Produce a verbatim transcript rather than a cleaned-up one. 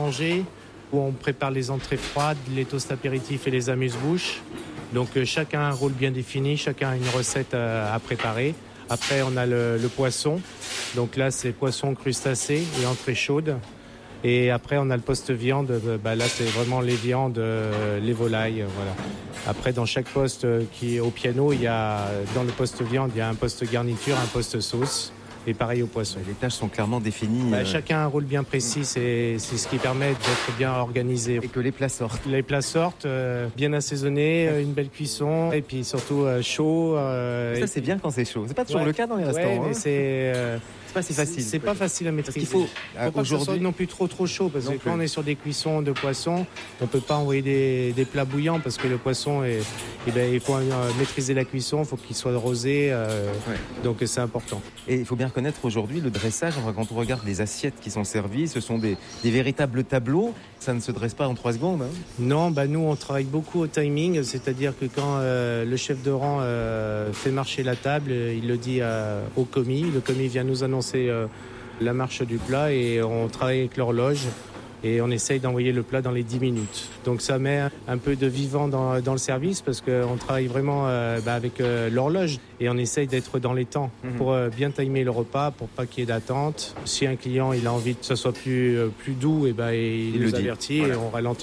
manger, où on prépare les entrées froides, les toasts apéritifs et les amuse-bouches. Donc euh, chacun a un rôle bien défini, chacun a une recette à, à préparer. Après, on a le, le poisson. Donc là, c'est poisson, crustacés et entrée chaude. Et après, on a le poste viande. Bah là, c'est vraiment les viandes, euh, les volailles, euh, voilà. Après, dans chaque poste qui est au piano, il y a, dans le poste viande, il y a un poste garniture, un poste sauce. Et pareil au poisson. Les tâches sont clairement définies. Bah, euh... Chacun a un rôle bien précis, c'est, c'est ce qui permet d'être bien organisé. Et que les plats sortent. Les plats sortent, euh, bien assaisonnés, euh, une belle cuisson, et puis surtout euh, chaud. Euh, Ça, c'est bien quand c'est chaud. C'est pas toujours ouais, le cas dans les restaurants. Ouais, mais hein. c'est, euh, c'est pas si facile. C'est, c'est pas facile à maîtriser. Il faut, faut pas que ce soit non plus trop trop chaud, parce que quand on est sur des cuissons de poisson, on peut pas envoyer des, des plats bouillants, parce que le poisson, est, eh ben, il faut euh, maîtriser la cuisson, il faut qu'il soit rosé, euh, ouais. Donc c'est important. Et il faut bien reconnaître aujourd'hui le dressage, quand on regarde les assiettes qui sont servies, ce sont des, des véritables tableaux. Ça ne se dresse pas en trois secondes. Hein. Non, bah nous on travaille beaucoup au timing, c'est-à-dire que quand euh, le chef de rang euh, fait marcher la table, il le dit euh, au commis. Le commis vient nous annoncer euh, la marche du plat et on travaille avec l'horloge. Et on essaye d'envoyer le plat dans les dix minutes. Donc ça met un peu de vivant dans, dans le service parce qu'on travaille vraiment euh, bah, avec euh, l'horloge et on essaye d'être dans les temps mmh. pour euh, bien timer le repas, pour pas qu'il y ait d'attente. Si un client il a envie que ça soit plus, euh, plus doux, et bah, il, il nous avertit voilà. Et on ralentit.